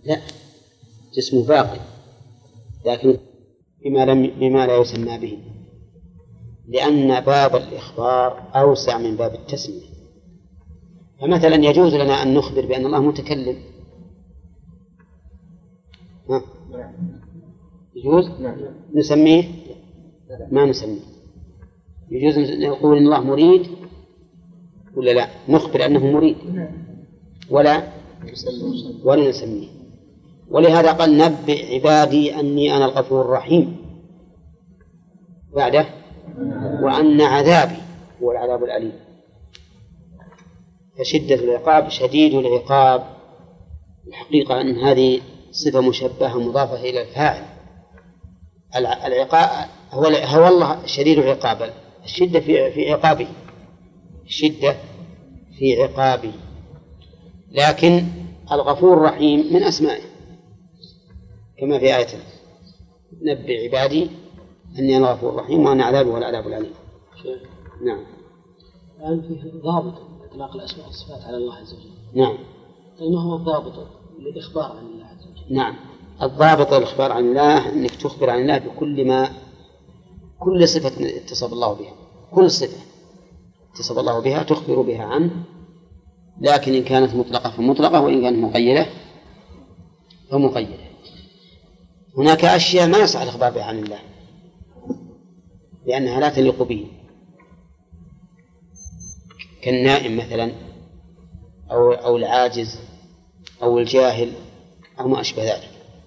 لا، جسمه باقي لكن بما لا يسمى به، لأن باب الإخبار أوسع من باب التسمية. فمثلا يجوز لنا أن نخبر بأن الله متكلم، يجوز نسميه؟ ما نسميه. يجوز نقول إن الله مريد ولا لا؟ نخبر أنه مريد ولا نسميه. ولهذا قال نبئ عبادي أني أنا الغفور الرحيم بعده وأن عذابي هو العذاب الأليم. فشدة العقاب شديد العقاب، الحقيقة أن هذه صفة مشبهة مضافة إلى الفاعل. العقاب هو الله شديد العقاب، الشدة في عقابه، الشدة في عقابه. لكن الغفور الرحيم من أسمائه كما في آية نبئ عبادي أني أنا الغفور الرحيم وأن عذابي هو العذاب الأليم. نعم. الآن فيه ضابط إطلاق الأسماء والصفات على الله عز وجل. نعم. ما هو الضابط للإخبار عن الله عز وجل؟ نعم، الضابط الإخبار عن الله أنك تخبر عن الله كل صفة اتصف الله بها، كل صفة اتصف الله بها تخبر بها عنه، لكن إن كانت مطلقة فمطلقة، وإن كانت مقيدة فمقيدة. هناك أشياء ما يصح الإخبار بها عن الله لأنها لا تليق به، كالنائم مثلا أو العاجز أو الجاهل أو ما أشبه ذلك،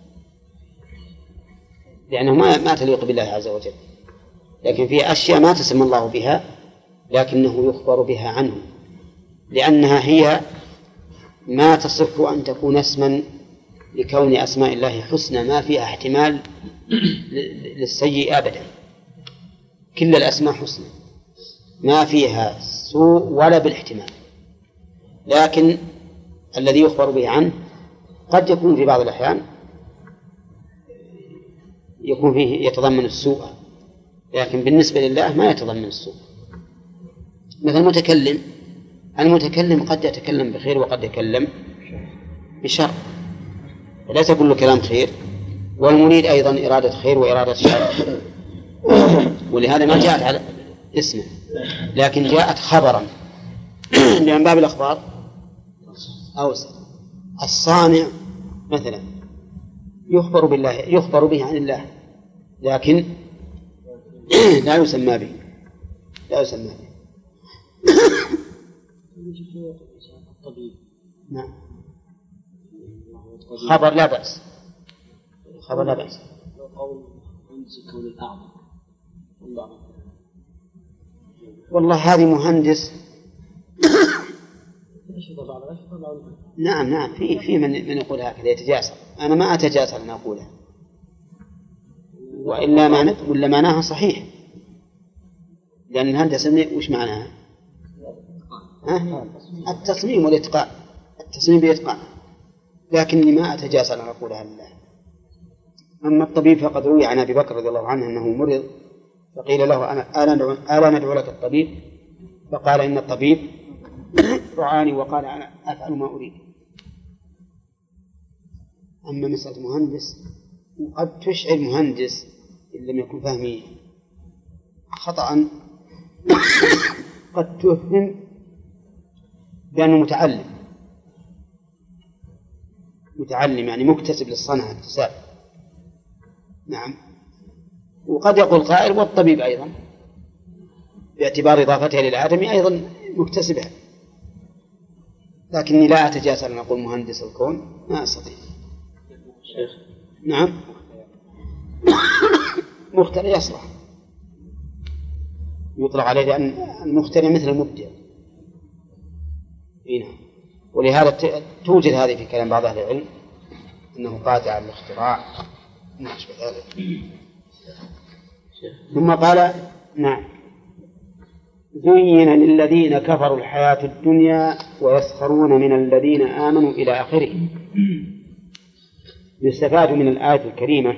لأنه ما تليق بالله عز وجل. لكن في أشياء ما تسمى الله بها لكنه يخبر بها عنه، لأنها هي ما تصف أن تكون اسما لكون أسماء الله حسنى ما فيها احتمال للسيء أبدا. كل الأسماء حسنى ما فيها سوء ولا بالاحتمال، لكن الذي يخبر به عنه قد يكون في بعض الأحيان يكون فيه يتضمن السوء، لكن بالنسبة لله ما يتضمن السوء. مثل المتكلم قد يتكلم بخير وقد يتكلم بشر، وليس كل كلام خير، والمريد أيضا إرادة خير وإرادة شر، ولهذا ما جاءت على اسمه لكن جاءت خبرا لأن باب الأخبار أوسع. الصانع مثلا يخبر به عن الله لكن لا يسمى به نعم. خبر لا بأس والله هذه مهندس نعم في من يقول هكذا يتجاسر. أنا ما أتجاسر أن أقولها، ولا معناها صحيح، لأن الهندسة وش معناها؟ التصميم والإتقان، التصميم بإتقان، لكني ما أتجاسر أن أقولها لله. أما الطبيب فقد روي عن أبي بكر رضي الله عنه أنه مرض فقيل له ألا ندعو لك الطبيب؟ فقال إن الطبيب رعاني وقال أنا أفعل ما أريد. أما مسألة مهندس قد تشعر مهندس إن لم يكن فهمي خطأ قد تفهم بأنه متعلم يعني مكتسب للصنعة اكتساب. نعم. وقد يقول قائل والطبيب أيضا باعتبار إضافتها للآدمي أيضا مكتسبها، لكني لا أتجاسر أن أقول مهندس الكون، ما أستطيع. نعم. مخترع يصلح يطلق عليه لأن المخترع مثل المبدع. نعم. ولهذا توجد هذه في كلام بعض أهل العلم أنه قادر على الاختراع ما أشبه ذلك. ثم قال نعم زين للذين كفروا الحياة الدنيا ويسخرون من الذين آمنوا إلى آخره. يستفاد من الآية الكريمة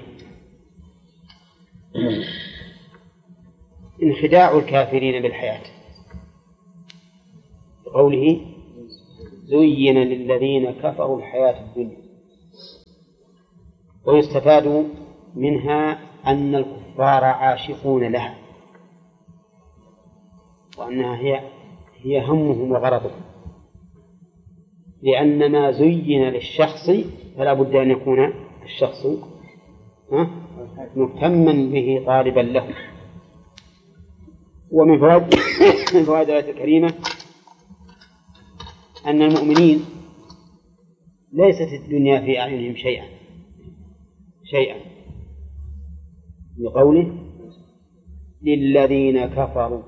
انخداع الكافرين بالحياة، بقوله زين للذين كفروا الحياة الدنيا، ويستفاد منها أن الكفار عاشقون لها، وأنها هي همهم وغرضهم، لأن ما زين للشخص فلا بد أن يكون الشخص مهتما به طالبا له. ومن فوائد الآية الكريمة أن المؤمنين ليست الدنيا في أعينهم شيئا بقوله للذين كفروا.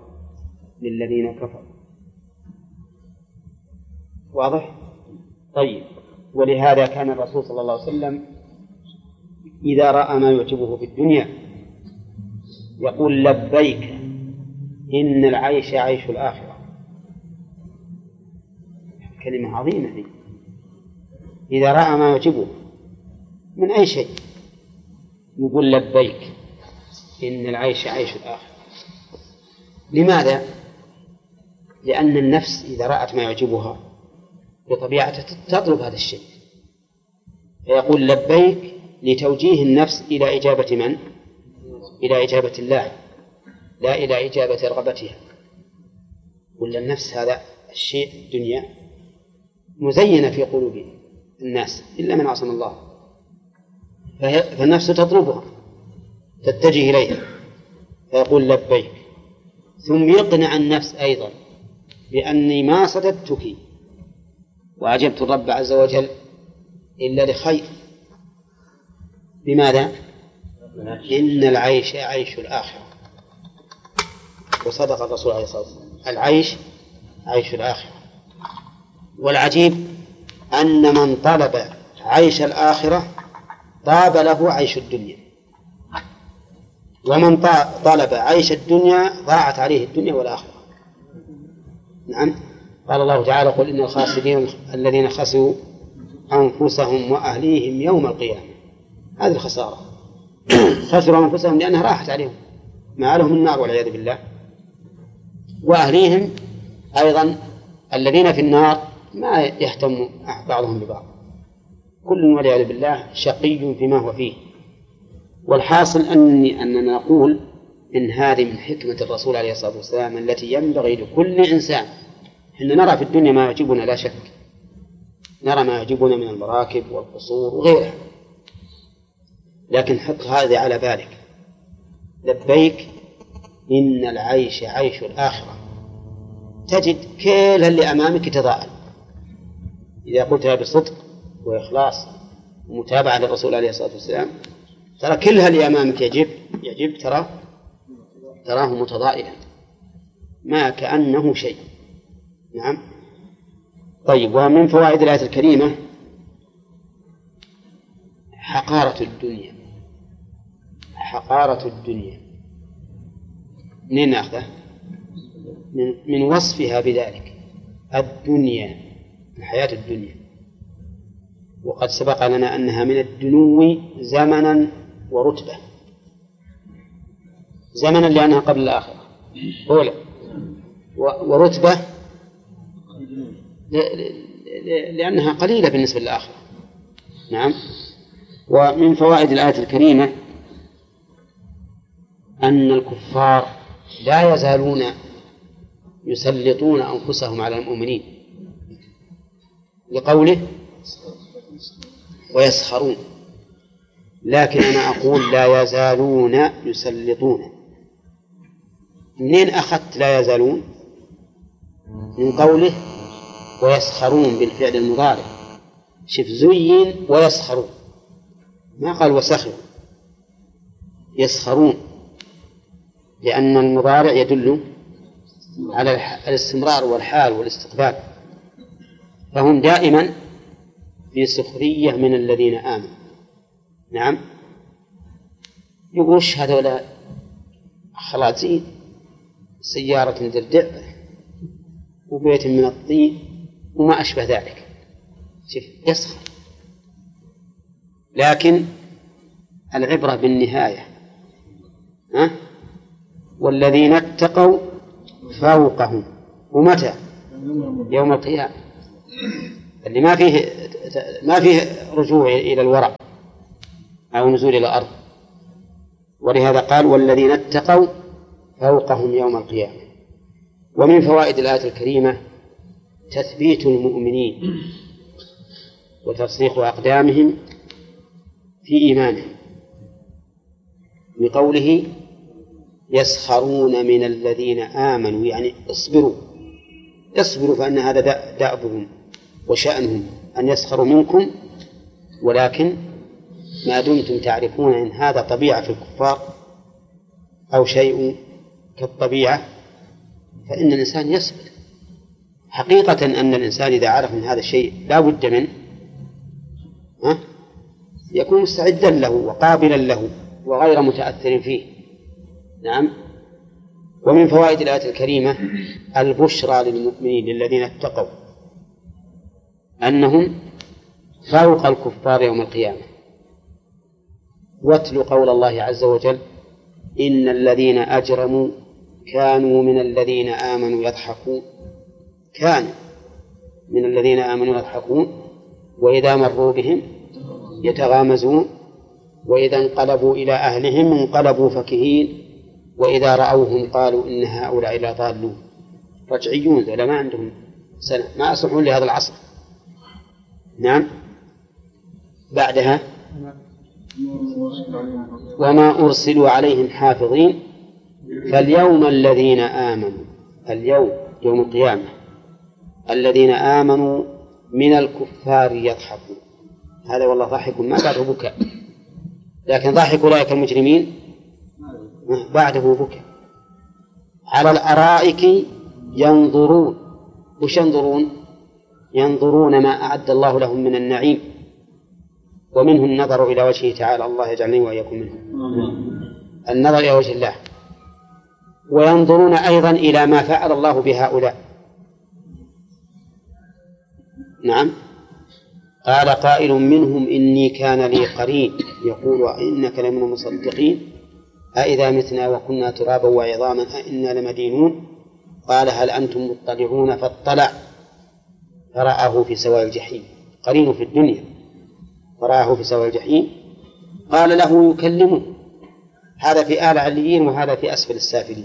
واضح؟ طيب، ولهذا كان الرسول صلى الله عليه وسلم إذا رأى ما يعجبه في الدنيا يقول لبيك إن العيش عيش الآخرة. كلمة عظيمة دي. إذا رأى ما يعجبه من أي شيء يقول لبيك إن العيش عيش الآخرة. لماذا؟ لأن النفس إذا رأت ما يعجبها بطبيعتها تطلب هذا الشيء، فيقول لبيك لتوجيه النفس إلى إجابة من؟ إلى إجابة الله، لا إلى إجابة رغبتها. ولا النفس هذا الشيء الدنيا مزينة في قلوب الناس إلا من عصم الله، فالنفس تطلبها تتجه إليها فيقول لبيك، ثم يقنع النفس أيضا بأني ما صددتك وأجبت الرب عز وجل إلا لخير. بماذا؟ إن العيش عيش الآخرة. وصدق الرسول عليه الصلاة والسلام، العيش عيش الآخرة. والعجيب أن من طلب عيش الآخرة طاب له عيش الدنيا، ومن طلب عيش الدنيا ضاعت عليه الدنيا والآخرة. نعم، قال الله تعالى قل إن الخاسرين الذين خسروا أنفسهم وأهليهم يوم القيامة. هذه الخسارة، خسروا أنفسهم لأنها راحت عليهم مآلهم النار والعياذ بالله، وأهليهم أيضا الذين في النار ما يهتم بعضهم ببعض، كل والعياذ بالله شقي فيما هو فيه. والحاصل أننا نقول إن هذه من حكمة الرسول عليه الصلاة والسلام التي ينبغي لكل إنسان. إن نرى في الدنيا ما يعجبنا لا شك، نرى ما يعجبنا من المراكب والقصور وغيرها، لكن حط هذا على بالك، لبيك إن العيش عيش الآخرة. تجد كل اللي أمامك يتضاءل إذا قلتها بصدق وإخلاص ومتابعة للرسول عليه الصلاة والسلام، ترى كل اللي أمامك يجب تراه متضائلا ما كأنه شيء. نعم. طيب، ومن فوائد الآية الكريمة حقارة الدنيا. منين نأخذه؟ من وصفها بذلك، الدنيا، الحياة الدنيا. وقد سبق لنا أنها من الدنو زمنا ورتبة. زمنا لأنها قبل الآخرة أولا، ورتبة لأنها قليلة بالنسبة للآخرة. نعم. ومن فوائد الآية الكريمة أن الكفار لا يزالون يسلطون أنفسهم على المؤمنين لقوله ويسخرون، لكن أنا أقول لا يزالون يسلطون. منين أخذت لا يزالون؟ من قوله ويسخرون بالفعل المضارع. شف زين ويسخرون، ما قال وسخروا، يسخرون، لأن المضارع يدل على الاستمرار والحال والاستقبال، فهم دائما في سخرية من الذين آمنوا. نعم. يقولش هذولا خلاصين سيارة دردع وبيت من الطين وما أشبه ذلك، شوف يسخر. لكن العبرة بالنهاية. والذين اتقوا فوقهم، ومتى؟ يوم القيامة، اللي ما فيه رجوع إلى الوراء. أو نزول إلى الأرض. ولهذا قال والذين اتقوا فوقهم يوم القيامة. ومن فوائد الآية الكريمة تثبيت المؤمنين وترسيخ أقدامهم في إيمانهم، بقوله يسخرون من الذين آمنوا، يعني اصبروا فإن هذا دأبهم وشأنهم أن يسخروا منكم، ولكن ما دمتم تعرفون أن هذا طبيعة في الكفار أو شيء كالطبيعة فإن الإنسان يصبر. حقيقة أن الإنسان إذا عرف من هذا الشيء لا بد منه يكون مستعدا له وقابلا له وغير متأثر فيه. نعم. ومن فوائد الآية الكريمة البشرى للمؤمنين للذين اتقوا أنهم فوق الكفار يوم القيامة. واتل قول الله عز وجل إن الذين أجرموا كانوا من الذين آمنوا يضحكون، كانوا من الذين آمنوا يضحكون وإذا مروا بهم يتغامزون وإذا انقلبوا إلى أهلهم انقلبوا فكهين وإذا رأوهم قالوا إن هؤلاء لضالون. رجعيون ذولا ما عندهم سنة، ما يصلحون لهذا العصر. نعم. بعدها وما أرسلوا عليهم حافظين فاليوم الذين آمنوا، اليوم يوم القيامة الذين آمنوا من الكفار يضحكون. هذا والله ضحك ما بعده بكاء، لكن ضحك أولئك المجرمين بعده بكاء. على الأرائك ينظرون. وش ينظرون؟ ينظرون ما أعد الله لهم من النعيم، ومنه النظر إلى وجهه تعالى، الله يجعلني وإياكم منه. النظر إلى وجه الله. وينظرون أيضا إلى ما فعل الله بهؤلاء. نعم. قال قائل منهم إني كان لي قرين يقول إنك لمن المصدقين أإذا متنا وكنا ترابا وعظاما أإنا لمدينون. قال هل أنتم مطلعون؟ فاطلع فرآه في سواء الجحيم. قرين في الدنيا فرآه في سواء الجحيم. قال له يكلمه، هذا في أعلى عليين وهذا في أسفل السافلين.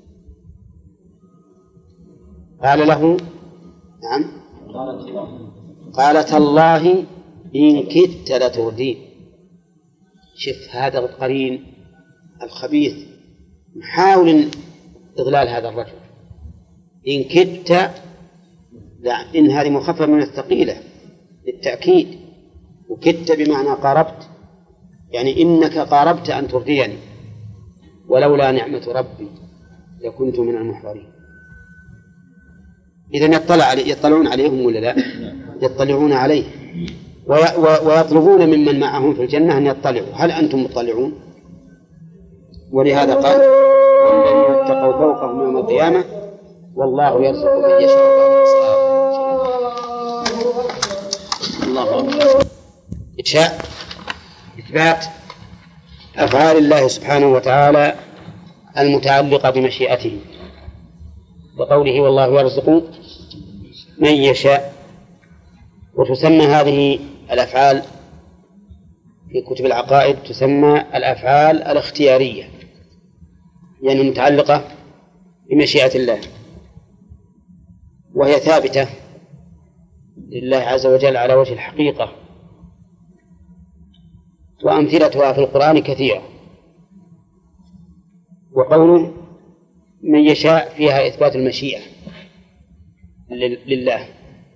قال له نعم قال تالله إن كدت لتردين. شف هذا القرين الخبيث محاول إضلال هذا الرجل. إن كدت، إن هذه مخففة من الثقيلة للتأكيد، وكدت بمعنى قاربت، يعني إنك قاربت أن ترديني ولولا نعمة ربي لكنت من المحضرين. إذن يطلعون عليهم ولا لا؟ يطلعون عليه ويطلبون ممن معهم في الجنة أن يطلعوا. هل أنتم مطلعون؟ ولهذا قال والذين اتقوا فوقهم يوم القيامة والله يرزق من يشاء. الله أكبر. إنشاء إثبات أفعال الله سبحانه وتعالى المتعلقة بمشيئته، وقوله والله يرزق من يشاء. وتسمى هذه الأفعال في كتب العقائد تسمى الأفعال الاختيارية، يعني متعلقة بمشيئة الله، وهي ثابتة لله عز وجل على وجه الحقيقة، وأمثلتها في القرآن كثيرة. وقوله من يشاء فيها إثبات المشيئة لله،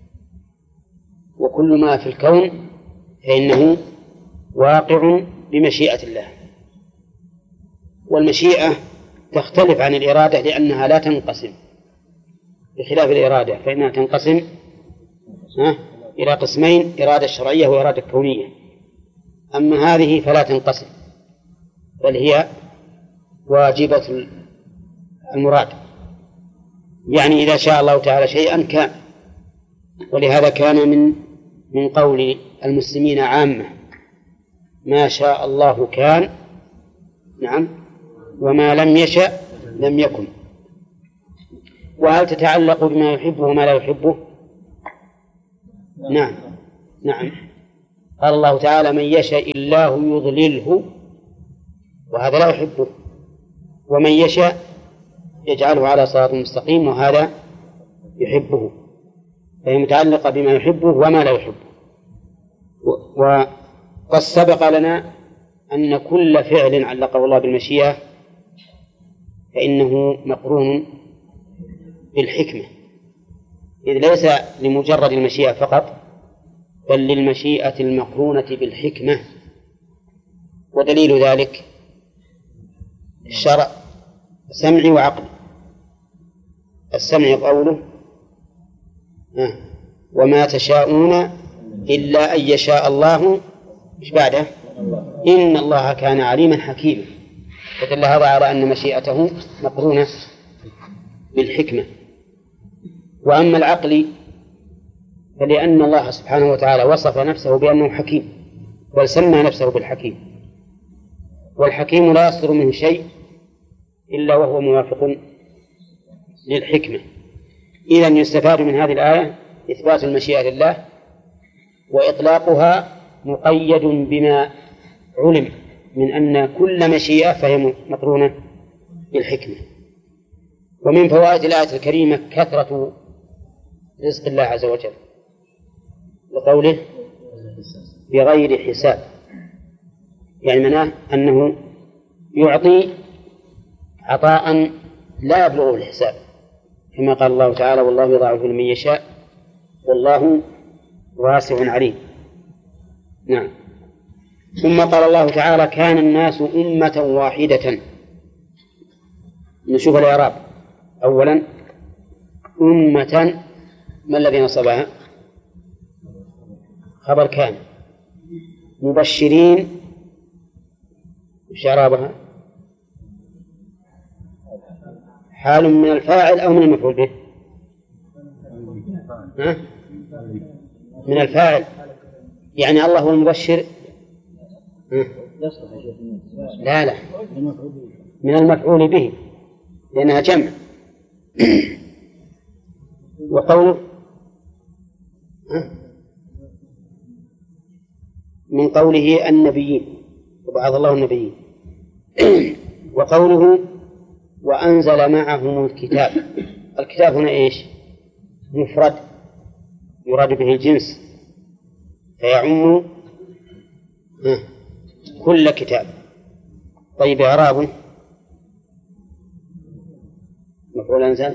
وكل ما في الكون فإنه واقع بمشيئة الله. والمشيئة تختلف عن الإرادة لأنها لا تنقسم، بخلاف الإرادة فإنها تنقسم إلى قسمين: إرادة شرعية وإرادة كونية. أما هذه فلا تنقسم، بل هي واجبة المراد، يعني إذا شاء الله تعالى شيئا كان. ولهذا كان من قول المسلمين عامة ما شاء الله كان، نعم، وما لم يشأ لم يكن. وهل تتعلق بما يحبه وما لا يحبه؟ نعم قال الله تعالى من يشاء الله يضلله وهذا لا يحبه، ومن يشاء يجعله على صراط مستقيم وهذا يحبه، فهي متعلقة بما يحبه وما لا يحبه. وقد سبق لنا أن كل فعل علقه الله بالمشيئة فإنه مقرون بالحكمة، إذ ليس لمجرد المشيئة فقط بل للمشيئة المقرونة بالحكمة. ودليل ذلك الشرع سمعي وعقل. السمع قوله وما تشاءون إلا أن يشاء الله، إيش بعده؟ إن الله كان عليما حكيما، فدل هذا على أن مشيئته مقرونة بالحكمة. وأما العقل فلأن الله سبحانه وتعالى وصف نفسه بأنه حكيم، بل سمى نفسه بالحكيم، والحكيم لا يصدر منه شيء إلا وهو موافق للحكمة. إذن يستفاد من هذه الآية إثبات المشيئة لله، وإطلاقها مقيد بما علم من أن كل مشيئة فهي مقرونة بالحكمة. ومن فوائد الآية الكريمة كثرة رزق الله عز وجل، وقوله بغير حساب، يعني معناه أنه يعطي عطاء لا يبلغ الحساب، كما قال الله تعالى والله يضاعف لمن يشاء والله واسع عليم. نعم. ثم قال الله تعالى كان الناس أمة واحدة. نشوف الإعراب. أولا أمة، ما الذي نصبها؟ خبر كان. مبشرين، وش إعرابها؟ حال من الفاعل أو من المفعول به؟ من الفاعل، يعني الله هو المبشر. لا من المفعول به لأنها جمع. وقوله من قوله النبيين وبعث الله النبيين. وقوله وأنزل معهم الكتاب. الكتاب هنا إيش؟ مفرد يراد به الجنس، فيعم كل كتاب. طيب إعرابه مفعول أنزل.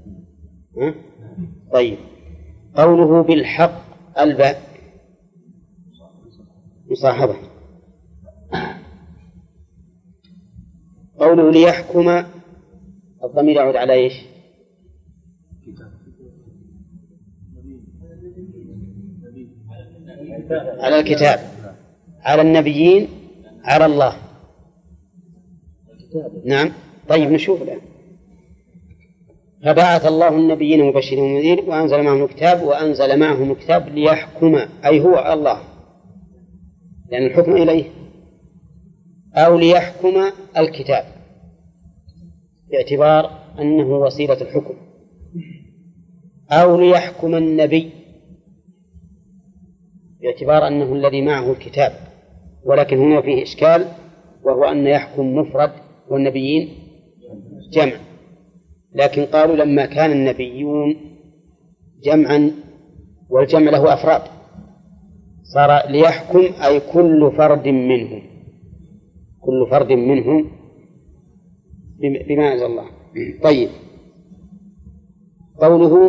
طيب قوله بالحق الباء مصاحبة. قوله ليحكم الضمير يعود على إيش؟ على الكتاب، على النبيين، على الله. نعم. طيب نشوف الآن. فبعث الله النبيين مبشرين ومنذرين وأنزل معهم الكتاب. وأنزل معهم الكتاب ليحكم، أي هو الله لأن الحكم إليه، أو ليحكم الكتاب باعتبار أنه وسيلة الحكم، أو ليحكم النبي باعتبار أنه الذي معه الكتاب. ولكن هنا فيه إشكال، وهو أن يحكم مفرد والنبيين جمع، لكن قالوا لما كان النبيون جمعا والجمع له أفراد صار ليحكم أي كل فرد منهم، كل فرد منهم بما أنزل الله. طيب قوله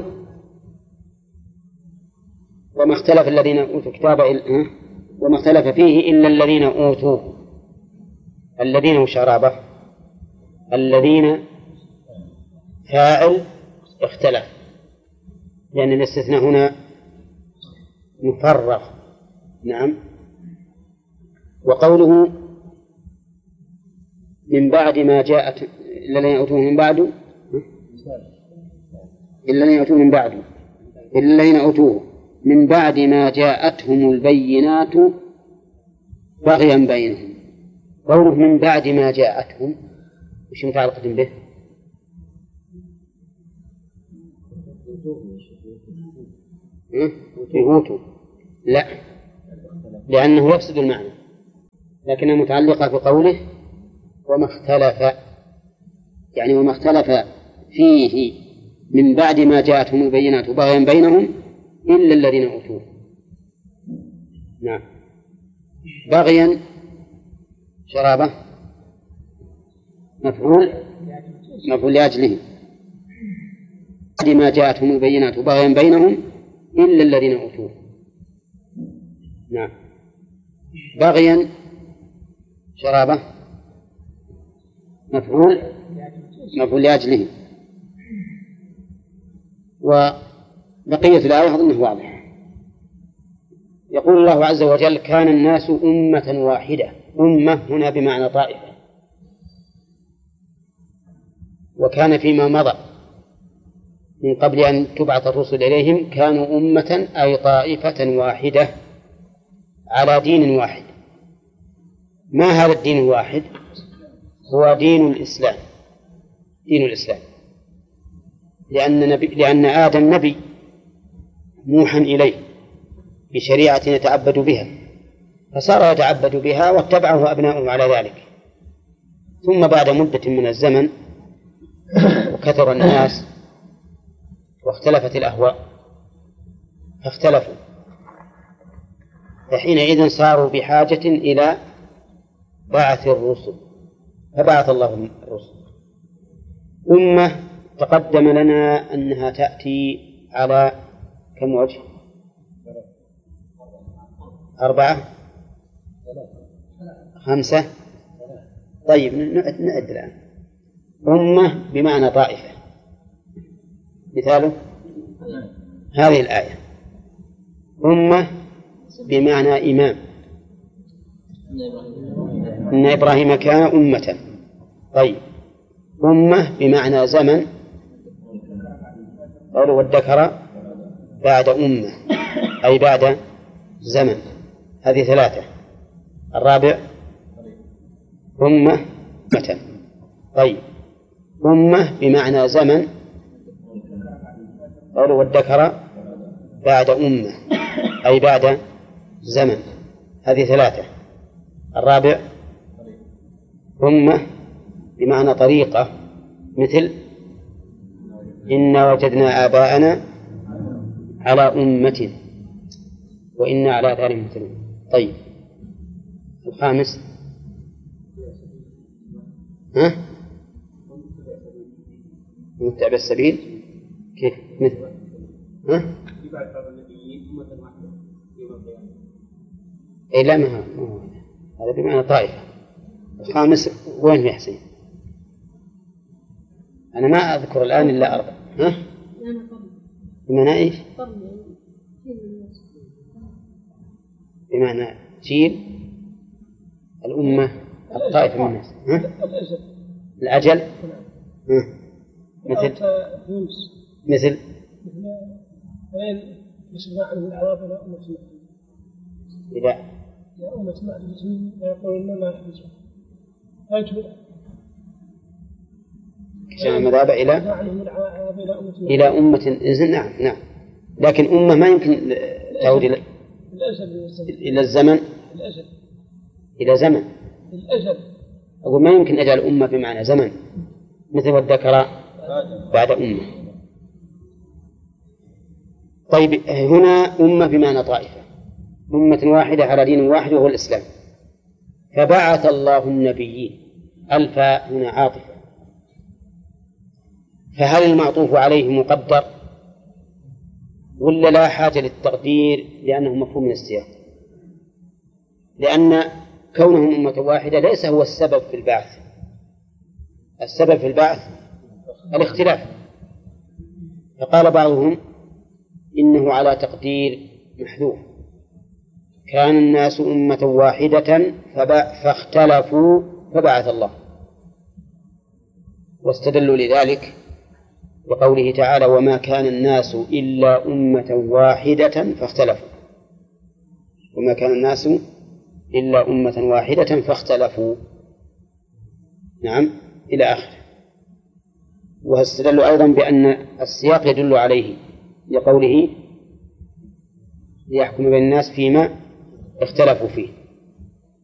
وما اختلف الذين أوتوا الكتاب وما اختلف فيه إلا الذين أوتوه. الذين وشرابه، الذين فاعل اختلف لأن الاستثناء هنا مفرغ. نعم. وقوله من بعد ما جاءت إلا الذين أوتوه من بعد، إلا الذين أوتوه من بعد، إلا الذين أوتوه من بعد ما جاءتهم البينات بغيا بينهم. قوله من بعد ما جاءتهم وش متعلقة به؟ أوتوا لا لأنه يفسد المعنى، لكنها متعلقة بقوله وما اختلف، يعني وما اختلف فيه من بعد ما جاءتهم البينات بغيا بينهم إلا الذين أوتوه. نعم. بغيا شرابة مفعول لأجله بعد ما جاءتهم البينات بغيا بينهم إلا الذين أوتوه. نعم. بغيا شرابة مفعول لأجله. وبقية الآية أظنه واضح. يقول الله عز وجل كان الناس أمة واحدة. أمة هنا بمعنى طائفة، وكان فيما مضى من قبل أن تبعث الرسل إليهم كانوا أمة أي طائفة واحدة على دين واحد. ما هذا الدين الواحد؟ هو دين الإسلام. دين الإسلام لأن آدم نبي موحى إليه بشريعة يتعبد بها، فصار يتعبد بها واتبعه أبناؤه على ذلك. ثم بعد مدة من الزمن وكثر الناس واختلفت الأهواء فاختلفوا، فحينئذ صاروا بحاجة إلى بعث الرسل، فبعث الله الرسل. أمة تقدم لنا أنها تأتي على كم وجه؟ 4 5. طيب نعد الآن. أمة بمعنى طائفة، مثاله هذه الآية. أمة بمعنى إمام، إن إبراهيم كان أمة. طيب أمة بمعنى زمن، قوله وادكر بعد أمة أي بعد زمن، هذه 3. الرابع أمة متى. طيب أمة بمعنى زمن، قوله وادكر بعد أمة أي بعد زمن، هذه 3. الرابع أمة بمعنى طريقة، مثل إنا وجدنا آباءنا على أمة وإنا على ذلك مثلهم. طيب الخامس متبع السبيل. كيف مثل إيه لا ما هو هذا بمعنى طائفة. الخامس وين يا حسين؟ أنا ما أذكر الآن إلا 4. بمعنى إيش؟ بمعنى جيل الأمة الطائفة من الناس. الأجل مثل إذا يا أمة ما أدرسون يقولون ما نحبسون كشان المذابة إلى أمة. نعم. لكن أمة ما يمكن تعود إلى الزمن، إلى زمن الأجل. أقول ما يمكن أجعل أمة بمعنى زمن، مثل والذكر بعد أمة. طيب هنا أمة بمعنى طائفة، أمة واحدة على دين واحد وهو الإسلام. فبعث الله النبيين. الفاء هنا عاطفة، فهل المعطوف عليه مقدر ولا لا حاجة للتقدير لأنه مفهوم من السياق؟ لأن كونهم أمة واحدة ليس هو السبب في البعث. السبب في البعث الاختلاف. فقال بعضهم إنه على تقدير محذوف، كان الناس أمة واحدة فاختلفوا فبعث الله، واستدلوا لذلك بقوله تعالى وما كان الناس إلا أمة واحدة فاختلفوا. وما كان الناس إلا أمة واحدة فاختلفوا. نعم إلى آخر. واستدلوا أيضا بأن السياق يدل عليه لقوله ليحكم بين الناس فيما اختلفوا فيه.